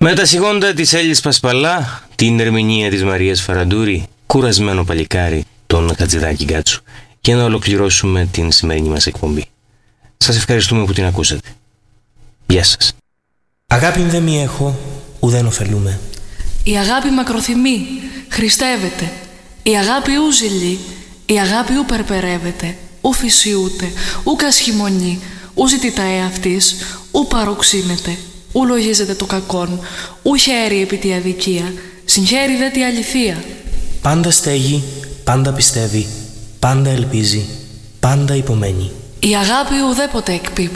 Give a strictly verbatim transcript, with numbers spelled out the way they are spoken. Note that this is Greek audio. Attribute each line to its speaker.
Speaker 1: Με τα σιγόντα της Έλλης Πασπαλά, την ερμηνεία της Μαρίας Φαραντούρη, κουρασμένο παλικάρι, τον Χατζηδάκη Γκάτσου, και να ολοκληρώσουμε την σημερινή μας εκπομπή. Σας ευχαριστούμε που την ακούσατε. Γεια σας.
Speaker 2: Αγάπη δεν μη έχω, ουδέν ωφελούμε.
Speaker 3: Η αγάπη μακροθυμεί, χριστεύεται. Η αγάπη ου ζηλεί, η αγάπη ου περπερεύεται, ου φυσιούται, ου κασχημονεί, ου ζητεί τα εαυτής, ου παροξύνεται, ου λογίζεται το κακόν, ου χαίρει επί τη αδικία, συγχαίρει δε τη αληθεία.
Speaker 2: Πάντα στέγει, πάντα πιστεύει, πάντα ελπίζει, πάντα υπομένει.
Speaker 3: Η αγάπη ουδέποτε εκπίπτει.